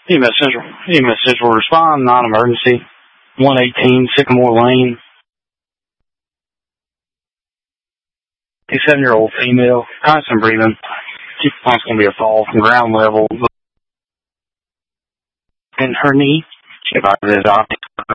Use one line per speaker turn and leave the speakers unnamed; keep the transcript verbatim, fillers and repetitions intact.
E M S Central. E M S Central, respond, non-emergency. one eighteen Sycamore Lane. seven-year-old female, constant breathing. She thinks it's going to be a fall from ground level. In her knee, she got this